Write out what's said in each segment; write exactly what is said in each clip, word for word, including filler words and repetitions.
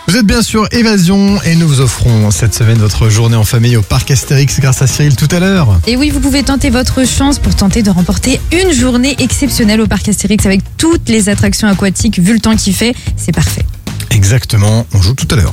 Vous êtes bien sûr Évasion et nous vous offrons cette semaine votre journée en famille au parc Astérix grâce à Cyril tout à l'heure. Et oui, vous pouvez tenter votre chance pour tenter de remporter une journée exceptionnelle au parc Astérix avec toutes les attractions aquatiques. Vu le temps qu'il fait, c'est parfait. Exactement, on joue tout à l'heure.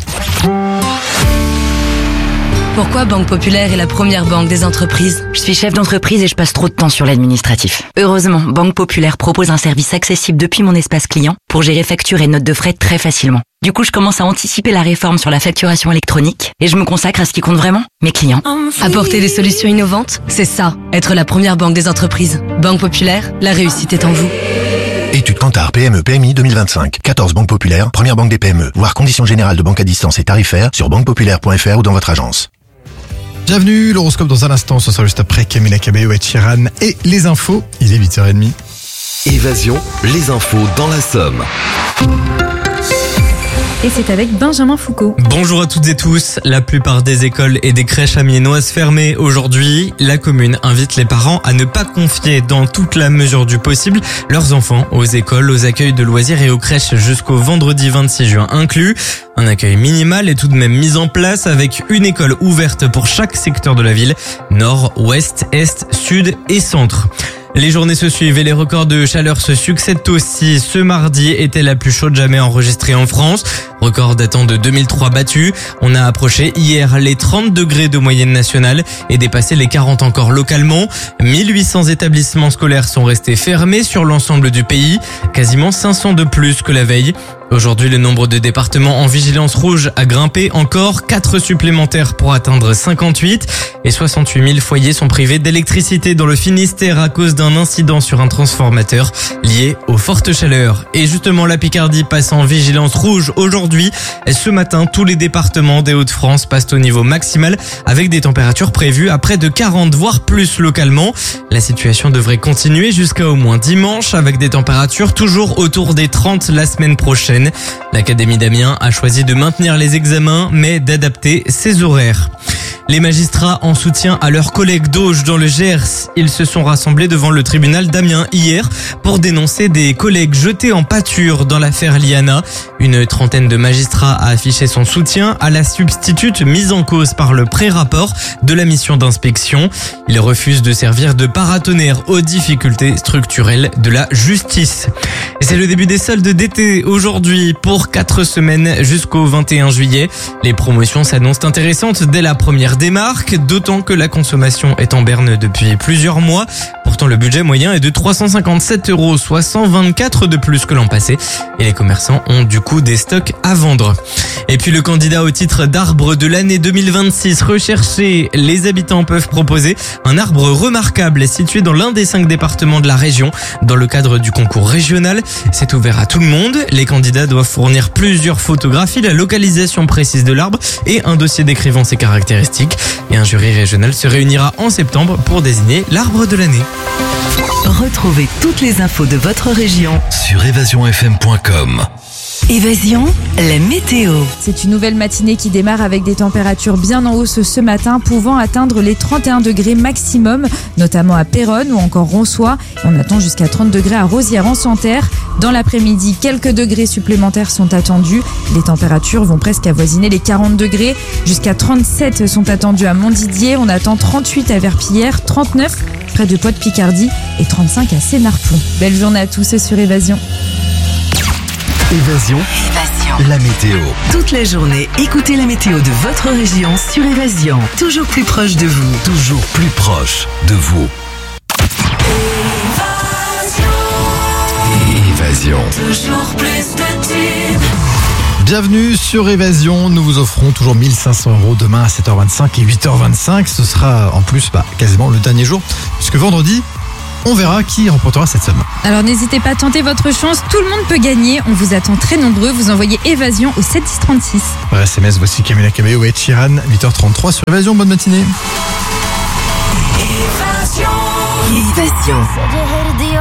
Pourquoi Banque Populaire est la première banque des entreprises? Je suis chef d'entreprise et je passe trop de temps sur l'administratif. Heureusement, Banque Populaire propose un service accessible depuis mon espace client pour gérer factures et notes de frais très facilement. Du coup, je commence à anticiper la réforme sur la facturation électronique et je me consacre à ce qui compte vraiment, mes clients. Apporter des solutions innovantes, c'est ça, être la première banque des entreprises. Banque Populaire, la réussite est en vous. Étude Kantar P M E P M I deux mille vingt-cinq. quatorze banques populaires, première banque des P M E. Voir conditions générales de banque à distance et tarifaires sur banque populaire point f r ou dans votre agence. Bienvenue, l'horoscope dans un instant, ce sera juste après Camila Cabello et Sheeran et les infos, il est huit heures trente. Évasion, les infos dans la Somme. Et c'est avec Benjamin Foucault. Bonjour à toutes et tous. La plupart des écoles et des crèches amiénoises fermées aujourd'hui. La commune invite les parents à ne pas confier dans toute la mesure du possible leurs enfants aux écoles, aux accueils de loisirs et aux crèches jusqu'au vendredi vingt-six juin inclus. Un accueil minimal est tout de même mis en place avec une école ouverte pour chaque secteur de la ville, nord, ouest, est, sud et centre. Les journées se suivent et les records de chaleur se succèdent aussi. Ce mardi était la plus chaude jamais enregistrée en France. Record datant de deux mille trois battu. On a approché hier les trente degrés de moyenne nationale et dépassé les quarante encore localement. mille huit cents établissements scolaires sont restés fermés sur l'ensemble du pays. Quasiment cinq cents de plus que la veille. Aujourd'hui, le nombre de départements en vigilance rouge a grimpé encore, quatre supplémentaires pour atteindre cinquante-huit et soixante-huit mille foyers sont privés d'électricité dans le Finistère à cause d'un incident sur un transformateur lié aux fortes chaleurs. Et justement, la Picardie passe en vigilance rouge aujourd'hui. Ce matin, tous les départements des Hauts-de-France passent au niveau maximal avec des températures prévues à près de quarante voire plus localement. La situation devrait continuer jusqu'à au moins dimanche avec des températures toujours autour des trente la semaine prochaine. L'Académie d'Amiens a choisi de maintenir les examens mais d'adapter ses horaires. Les magistrats en soutien à leurs collègues d'Auge dans le Gers, ils se sont rassemblés devant le tribunal d'Amiens hier pour dénoncer des collègues jetés en pâture dans l'affaire Liana. Une trentaine de magistrats a affiché son soutien à la substitute mise en cause par le pré-rapport de la mission d'inspection. Ils refusent de servir de paratonnerre aux difficultés structurelles de la justice. Et c'est le début des soldes d'été aujourd'hui pour quatre semaines jusqu'au vingt et un juillet. Les promotions s'annoncent intéressantes dès la première des marques, d'autant que la consommation est en berne depuis plusieurs mois. Pourtant, le budget moyen est de trois cent cinquante-sept euros, soit cent vingt-quatre de plus que l'an passé. Et les commerçants ont du coup des stocks à vendre. Et puis le candidat au titre d'arbre de l'année deux mille vingt-six recherché, les habitants peuvent proposer un arbre remarquable situé dans l'un des cinq départements de la région. Dans le cadre du concours régional, c'est ouvert à tout le monde. Les candidats doivent fournir plusieurs photographies, la localisation précise de l'arbre et un dossier décrivant ses caractéristiques. Et un jury régional se réunira en septembre pour désigner l'arbre de l'année. Retrouvez toutes les infos de votre région Sur évasion f m point com. Évasion, la météo. C'est une nouvelle matinée qui démarre avec des températures bien en hausse ce matin, pouvant atteindre les trente et un degrés maximum, notamment à Péronne ou encore Ronsois. On attend jusqu'à trente degrés à Rosières-en-Santerre. Dans l'après-midi, quelques degrés supplémentaires sont attendus. Les températures vont presque avoisiner les quarante degrés. Jusqu'à trente-sept sont attendus à Montdidier. On attend trente-huit à Verpillière, trente-neuf près de Poix-de-Picardie et trente-cinq à Sénarpont. Belle journée à tous sur Évasion. Évasion, Évasion. la météo. Toute la journée, écoutez la météo de votre région sur Évasion. Toujours plus proche de vous. Toujours plus proche de vous. Évasion. Toujours plus de tubes. Bienvenue sur Évasion, nous vous offrons toujours mille cinq cents euros demain à sept heures vingt-cinq et huit heures vingt-cinq. Ce sera en plus bah, quasiment le dernier jour, puisque vendredi, on verra qui remportera cette somme. Alors n'hésitez pas à tenter votre chance, tout le monde peut gagner. On vous attend très nombreux, vous envoyez Évasion au sept dix trente-six. Par S M S, voici Camila Cabello et Sheeran, huit heures trente-trois sur Évasion, bonne matinée. Évasion. Évasion.